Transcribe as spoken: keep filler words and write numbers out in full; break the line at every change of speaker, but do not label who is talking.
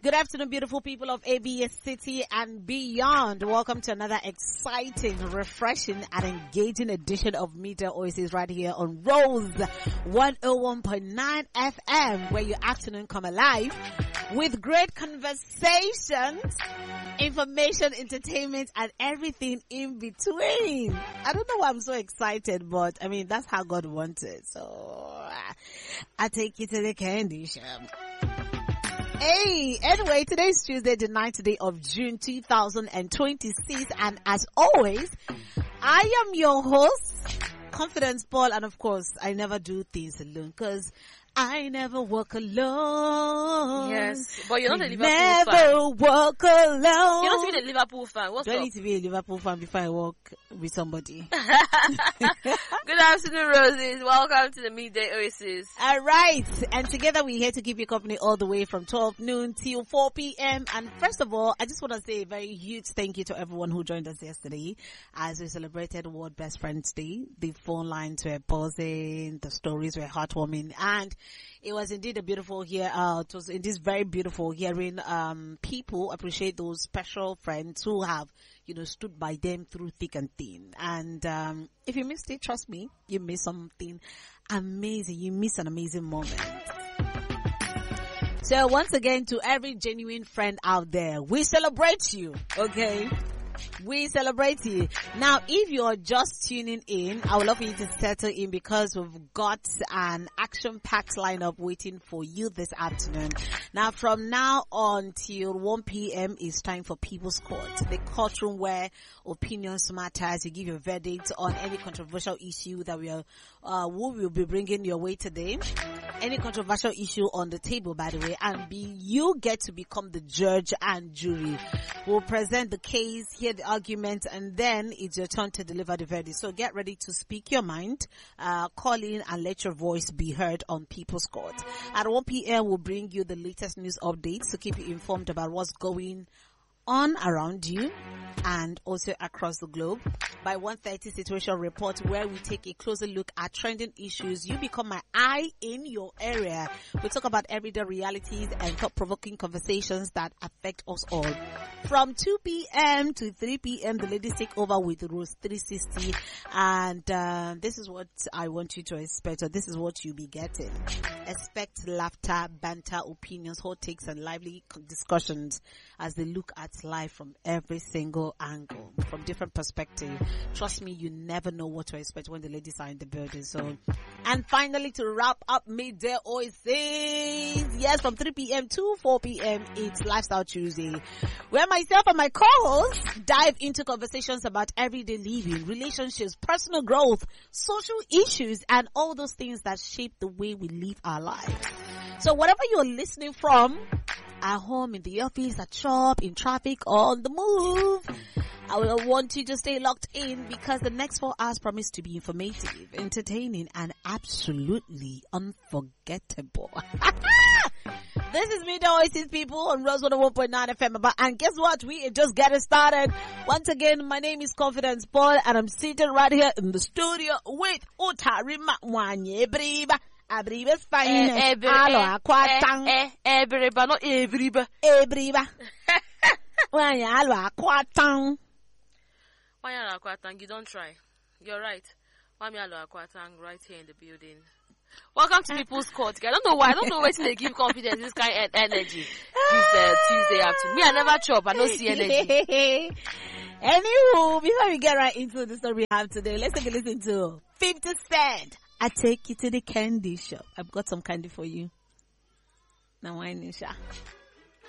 Good afternoon, beautiful people of A B S City and beyond. Welcome to another exciting, refreshing, and engaging edition of Media Oasis right here on Rose one oh one point nine F M, where your afternoon come alive with great conversations, information, entertainment, and everything in between. I don't know why I'm so excited, but I mean, that's how God wants it. So I take you to the candy shop. Hey, anyway, today's Tuesday, the ninth day of June two thousand twenty-six, and as always, I am your host, Confidence Paul, and of course, I never do things alone, because I never walk alone.
Yes, but you're not a Liverpool
never
fan.
Never walk alone.
You're not even a Liverpool fan. What's
Do I
up?
need to be a Liverpool fan before I walk with somebody?
Good afternoon, Roses. Welcome to the Midday Oasis.
All right, and together we're here to keep you company all the way from twelve noon till four p.m. And first of all, I just want to say a very huge thank you to everyone who joined us yesterday as we celebrated World Best Friends Day. The phone lines were buzzing, the stories were heartwarming, and it was indeed a beautiful year. Uh, it was indeed very beautiful hearing um people appreciate those special friends who have, you know, stood by them through thick and thin. And um if you missed it, trust me, you missed something amazing. You missed an amazing moment. So once again, to every genuine friend out there, we celebrate you, okay? We celebrate you. Now, if you're just tuning in, I would love for you to settle in because we've got an action-packed lineup waiting for you this afternoon. Now, from now on till one p.m. is time for People's Court, the courtroom where opinions matter as you give your verdict on any controversial issue that we are, uh, we will be bringing your way today. Any controversial issue on the table, by the way, and be, you get to become the judge and jury. We'll present the case, hear the argument, and then it's your turn to deliver the verdict. So get ready to speak your mind, uh, call in and let your voice be heard on People's Court. At one p.m. we'll bring you the latest news updates to keep you informed about what's going on around you and also across the globe. By one thirty, situation report, where we take a closer look at trending issues. You become my eye in your area. We talk about everyday realities and thought-provoking conversations that affect us all. From two p.m. to three p.m. the ladies take over with Rose three sixty, and uh, this is what I want you to expect, or this is what you'll be getting. Expect laughter, banter, opinions, hot takes, and lively discussions as they look at life from every single angle, from different perspectives. Trust me, you never know what to expect when the ladies are in the building. So, and finally, to wrap up Midday Oasis, yes, from three p.m. to four p.m. it's Lifestyle Tuesday, where myself and my co-hosts dive into conversations about everyday living, relationships, personal growth, social issues, and all those things that shape the way we live our lives. So whatever you're listening from, at home, in the office, at shop, in traffic, on the move, I will want you to stay locked in because the next four hours promise to be informative, entertaining, and absolutely unforgettable. This is Midday Oasis, people, on Rose one oh one point nine F M. And guess what? We are just getting started. Once again, my name is Confidence Paul, and I'm seated right here in the studio with Utarima Wanye Briba. Abriba's fine. Alo akwatang.
Eh, eh, Ebriba, not Ebriba.
Ebriba. Wanya alo akwatang.
Why are Akwatang? You don't try. You're right. Why me alo Akwatang right here in the building? Welcome to People's Court. I don't know why. I don't know where they give confidence this kind of energy. This uh, Tuesday afternoon. Me, I never chop. I don't see energy.
Anywho, before we get right into the story we have today, let's take a listen to fifty Cent. I take you to the candy shop. I've got some candy for you. Now, why, Nisha?